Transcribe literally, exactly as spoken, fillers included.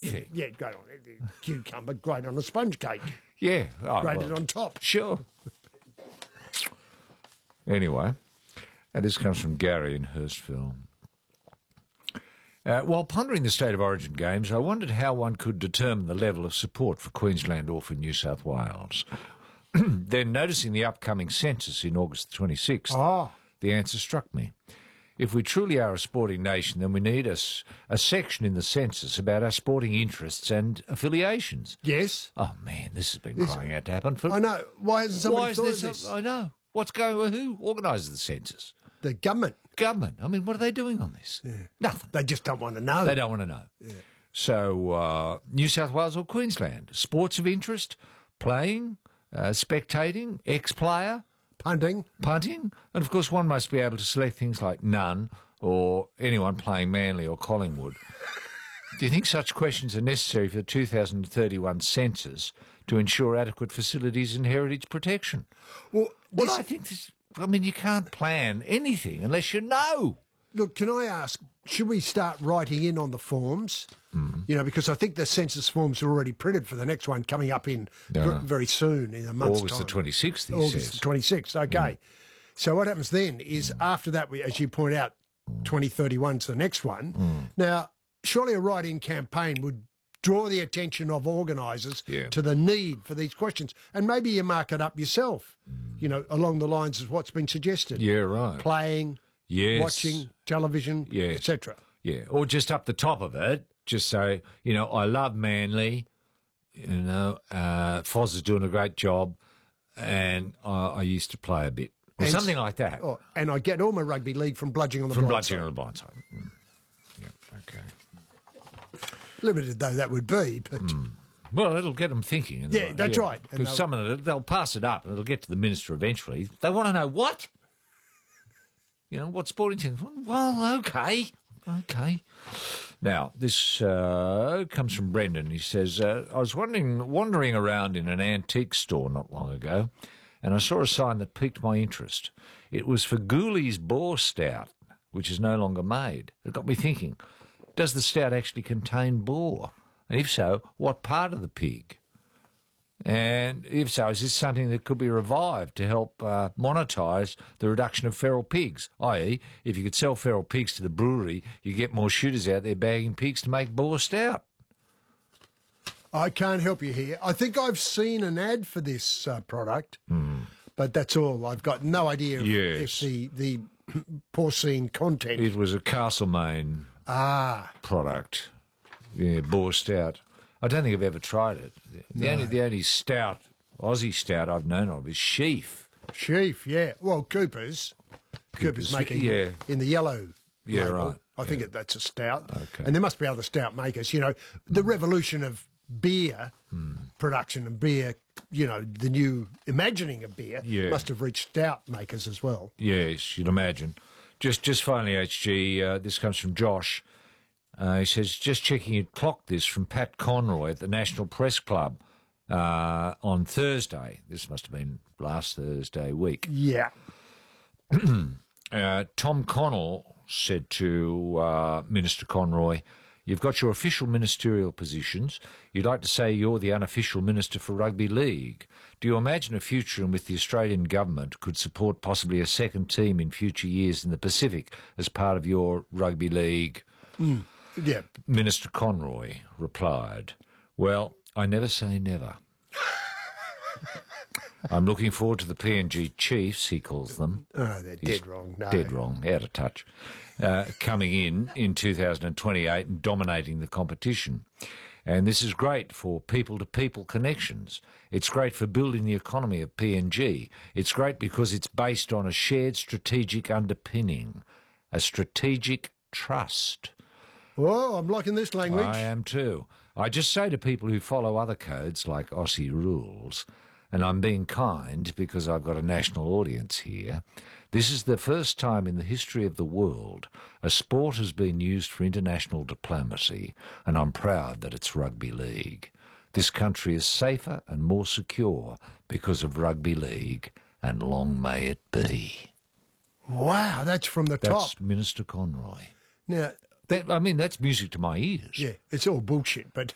anything. Yeah, great on cucumber, great on a sponge cake. Yeah. Oh, Grated well, on top. Sure. Anyway, and this comes from Gary in Hurstville. Uh, while pondering the State of Origin games, I wondered how one could determine the level of support for Queensland or for New South Wales. Then, noticing the upcoming census in August the twenty-sixth, Oh. the answer struck me. If we truly are a sporting nation, then we need a, s- a section in the census about our sporting interests and affiliations. Yes. Oh, man, this has been crying out to happen for... I know. Why hasn't somebody Why is thought this? of this? I know. What's going on? Who organises the census? The government. Government. I mean, what are they doing on this? Nothing. They just don't want to know. They don't want to know. So, uh, New South Wales or Queensland? Sports of interest? Playing? Uh, spectating? Ex-player? Punting. Punting? And, of course, one must be able to select things like none or anyone playing Manly or Collingwood. Do you think such questions are necessary for the two thousand thirty-one census to ensure adequate facilities and heritage protection? Well, Well, this- I think this... I mean, you can't plan anything unless you know. Look, can I ask, should we start writing in on the forms? Mm. You know, because I think the census forms are already printed for the next one coming up in Yeah. ver- very soon, in a month's August time. the twenty-sixth, he August says. the twenty-sixth, okay. So what happens then is after that, we, as you point out, twenty thirty-one's the next one. Now, surely a write-in campaign would draw the attention of organisers Yeah. to the need for these questions. And maybe you mark it up yourself, you know, along the lines of what's been suggested. Yeah, right. Playing, Yes. watching, television, Yes. et cetera. Yeah, or just up the top of it, just say, you know, I love Manly, you know, uh, Foz is doing a great job, and I, I used to play a bit. Or And something s- like that. Oh, and I get all my rugby league from bludging on the From blind bludgeoning side. on the blind side. Mm. Yeah, okay. Limited though that would be, but Well, it'll get them thinking. and Yeah, they'll- that's right. And Because they'll- some of it, they'll pass it up and it'll get to the minister eventually. They want to know what? You know, what sporting team? Well, okay. Okay. Now, this uh, comes from Brendan. He says, uh, I was wondering, wandering around in an antique store not long ago, and I saw a sign that piqued my interest. It was for Gooley's Boar Stout, which is no longer made. It got me thinking, does the stout actually contain boar? And if so, what part of the pig? And if so, is this something that could be revived to help uh, monetise the reduction of feral pigs? that is, if you could sell feral pigs to the brewery, you get more shooters out there bagging pigs to make boar stout. I can't help you here. I think I've seen an ad for this uh, product, but that's all. I've got no idea if- Yes. if the, the porcine content. It was a Castlemaine ah, product, yeah, boar stout. I don't think I've ever tried it. The only the only stout, Aussie stout I've known of is Sheaf. sheaf, yeah. Well, Cooper's. Cooper's, Cooper's, making yeah. in the yellow Yeah, label. right, I think it, that's a stout. Okay. And there must be other stout makers. You know, the revolution of beer production and beer, you know, the new imagining of beer Yeah. must have reached stout makers as well. Yes, you'd imagine. Just just finally, H G, uh, this comes from Josh. Uh, he says, just checking you'd clocked this from Pat Conroy at the National Press Club uh, on Thursday. This must have been last Thursday week. Yeah. Uh, Tom Connell said to uh, Minister Conroy, you've got your official ministerial positions. You'd like to say you're the unofficial Minister for Rugby League. Do you imagine a future in which the Australian government could support possibly a second team in future years in the Pacific as part of your Rugby League? Yeah. Minister Conroy replied, well, I never say never. I'm looking forward to the P N G Chiefs, he calls them. Oh, they're dead wrong. No. Dead wrong, out of touch. Uh, coming in in two thousand twenty-eight and dominating the competition. And this is great for people-to-people connections. It's great for building the economy of P N G. It's great because it's based on a shared strategic underpinning, a strategic trust. Oh, I'm liking this language. I am too. I just say to people who follow other codes like Aussie rules, and I'm being kind because I've got a national audience here, this is the first time in the history of the world a sport has been used for international diplomacy, and I'm proud that it's rugby league. This country is safer and more secure because of rugby league, and long may it be. Wow, that's from the That's top. Minister Conroy. Now, That, I mean, that's music to my ears. yeah, it's all bullshit, but